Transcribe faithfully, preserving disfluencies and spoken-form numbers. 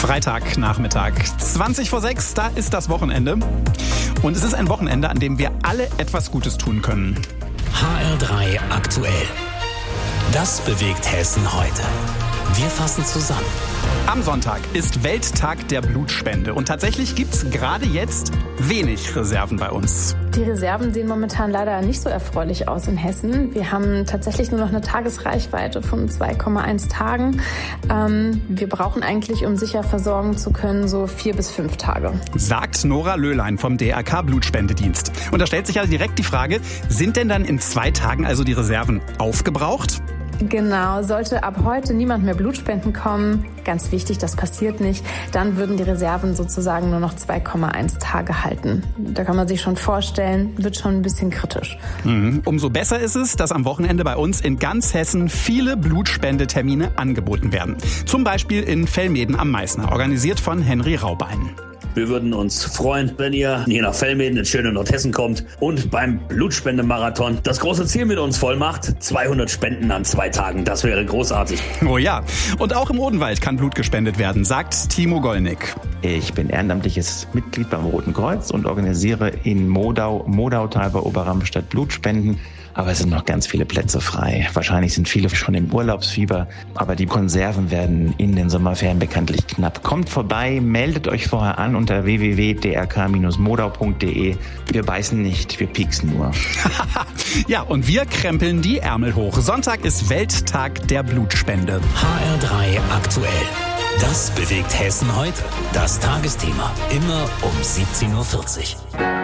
Freitagnachmittag, zwanzig vor sechs, da ist das Wochenende. Und es ist ein Wochenende, an dem wir alle etwas Gutes tun können. H R drei aktuell. Das bewegt Hessen heute. Wir fassen zusammen. Am Sonntag ist Welttag der Blutspende und tatsächlich gibt's gerade jetzt wenig Reserven bei uns. Die Reserven sehen momentan leider nicht so erfreulich aus in Hessen. Wir haben tatsächlich nur noch eine Tagesreichweite von zwei Komma eins Tagen. Ähm, wir brauchen eigentlich, um sicher versorgen zu können, so vier bis fünf Tage. Sagt Nora Löhlein vom D R K Blutspendedienst. Und da stellt sich ja direkt die Frage, sind denn dann in zwei Tagen also die Reserven aufgebraucht? Genau, sollte ab heute niemand mehr Blutspenden kommen, ganz wichtig, das passiert nicht, dann würden die Reserven sozusagen nur noch zwei Komma eins Tage halten. Da kann man sich schon vorstellen, wird schon ein bisschen kritisch. Mhm. Umso besser ist es, dass am Wochenende bei uns in ganz Hessen viele Blutspendetermine angeboten werden. Zum Beispiel in Velmeden am Meißner, organisiert von Henry Raubein. Wir würden uns freuen, wenn ihr hier nach Velmeden in schöne Nordhessen kommt und beim Blutspendemarathon das große Ziel mit uns voll macht. zweihundert Spenden an zwei Tagen, das wäre großartig. Oh ja, und auch im Odenwald kann Blut gespendet werden, sagt Timo Gollnick. Ich bin ehrenamtliches Mitglied beim Roten Kreuz und organisiere in Modau, Modautal bei Oberramstadt Blutspenden. Aber es sind noch ganz viele Plätze frei. Wahrscheinlich sind viele schon im Urlaubsfieber. Aber die Konserven werden in den Sommerferien bekanntlich knapp. Kommt vorbei, meldet euch vorher an unter w w w punkt d r k bindestrich modau punkt d e. Wir beißen nicht, wir pieksen nur. Ja, und wir krempeln die Ärmel hoch. Sonntag ist Welttag der Blutspende. H R drei aktuell. Das bewegt Hessen heute. Das Tagesthema. Immer um siebzehn Uhr vierzig.